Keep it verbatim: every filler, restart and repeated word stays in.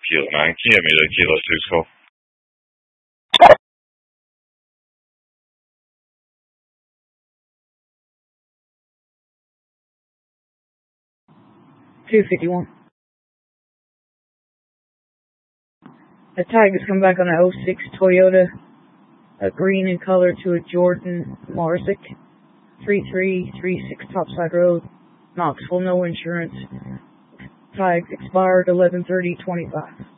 Kilo nine, can you have me to Kilo six call? two fifty-one. A tag has come back on an oh six Toyota, a green in color to a Jordan Marzic, three three three six Topside Road, Knoxville, no insurance. Tag expired eleven thirty twenty-five.